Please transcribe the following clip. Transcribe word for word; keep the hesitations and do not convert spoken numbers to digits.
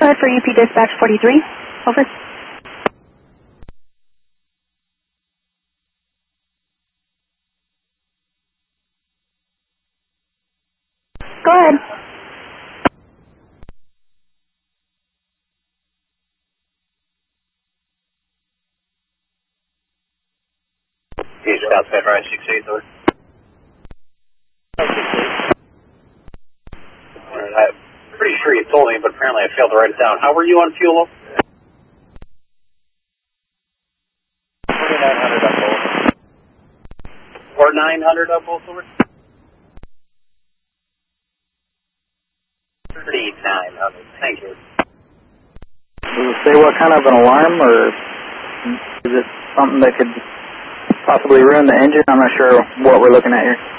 ahead for U P Dispatch forty-three. Over. Go ahead. East South Federal six eight, over. I'm pretty sure you told me, but apparently I failed to write it down. How were you on fuel? forty-nine hundred up both. forty-nine hundred up both, over? thirty-nine hundred, thank you. Does it say what kind of an alarm, or is it something that could possibly ruin the engine? I'm not sure what we're looking at here.